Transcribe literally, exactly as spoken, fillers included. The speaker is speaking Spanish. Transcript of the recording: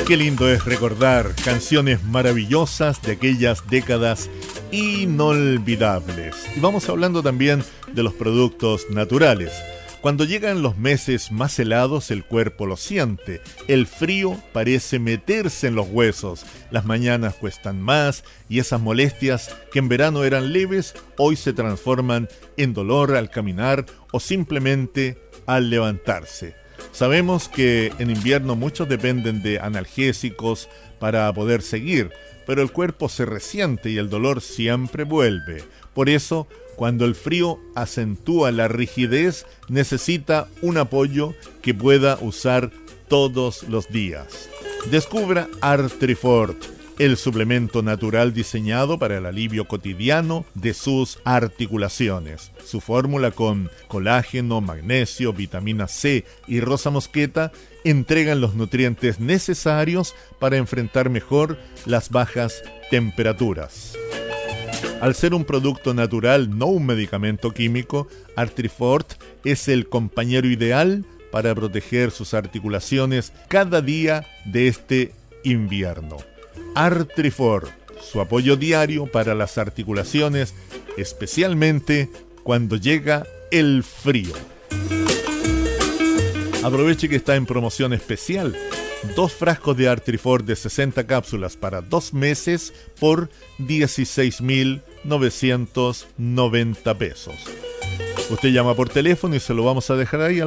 Qué lindo es recordar canciones maravillosas de aquellas décadas inolvidables. Y vamos hablando también de los productos naturales. Cuando llegan los meses más helados, el cuerpo lo siente. El frío parece meterse en los huesos. Las mañanas cuestan más y esas molestias que en verano eran leves, hoy se transforman en dolor al caminar o simplemente al levantarse. Sabemos que en invierno muchos dependen de analgésicos para poder seguir, pero el cuerpo se resiente y el dolor siempre vuelve. Por eso, cuando el frío acentúa la rigidez, necesita un apoyo que pueda usar todos los días. Descubra Artrifort, el suplemento natural diseñado para el alivio cotidiano de sus articulaciones. Su fórmula con colágeno, magnesio, vitamina C y rosa mosqueta entregan los nutrientes necesarios para enfrentar mejor las bajas temperaturas. Al ser un producto natural, no un medicamento químico, Artrifort es el compañero ideal para proteger sus articulaciones cada día de este invierno. Artrifort, su apoyo diario para las articulaciones, especialmente cuando llega el frío. Aproveche que está en promoción especial. Dos frascos de Artrifort de sesenta cápsulas para dos meses por dieciséis mil novecientos noventa pesos. Usted llama por teléfono y se lo vamos a dejar ahí